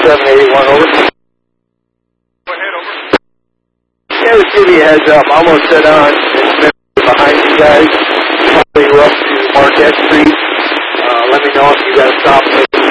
781, over. Go ahead, over. Yeah, just give you a heads up. I'm almost set on behind you guys. Probably up to Marquette Street. Let me know if you got to stop.